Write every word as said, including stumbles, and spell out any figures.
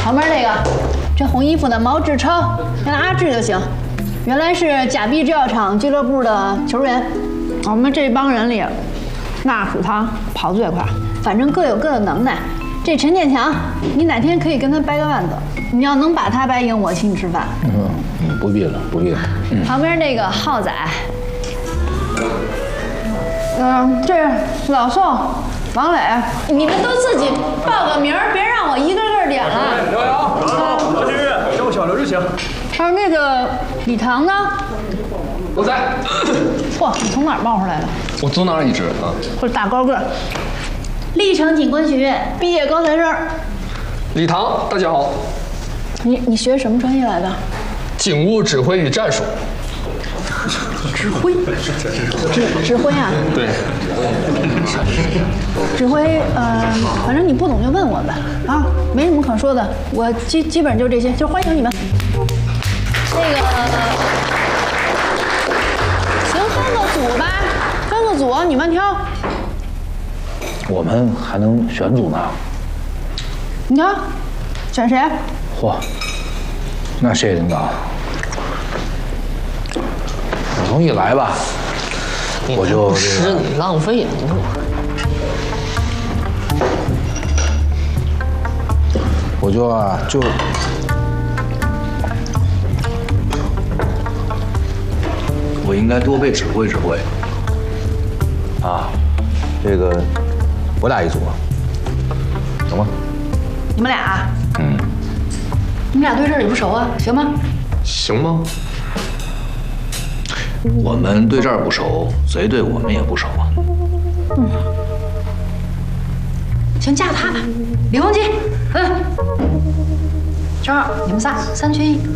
旁边这个，这红衣服的毛志超，叫他阿志就行。原来是假币制药厂俱乐部的球员。我们这帮人里，那属他跑最快。反正各有各的能耐。这陈建强，你哪天可以跟他掰个腕子。你要能把他掰赢，我请你吃饭。 嗯嗯，不必了，不必了。嗯、 旁边那个浩仔，嗯、呃，这是老宋、王磊，你们都自己报个名儿，别让我一个个点了。 刘洋，何新月，叫我小刘就行。 还有那个李唐呢？ 我在。 嚯，你从哪儿冒出来的？ 我走哪儿一直啊？ 或者大高个。历城警官学院毕业高材生。 李唐，大家好。 你你学什么专业来的？ 警务指挥与战术。 指挥？指指挥啊？ 对。 指挥，呃，反正你不懂就问我呗，啊，没什么可说的，我基基本就这些，就欢迎你们。那个，行，分个组吧，分个组，你们挑。 我们还能选组呢。 你看，选谁？ 嚯，那谢谢领导。我从一来吧，我就不是你浪费了。 我就啊就。我应该多被指挥指挥。啊，这个我俩一组，行吗？ 你们俩？ 嗯。 你们俩对这儿也不熟啊，行吗？ 行吗？ 我们对这儿不熟，贼对我们也不熟啊。 嗯。行，嫁他吧，李洪基，嗯。正好你们仨三缺一。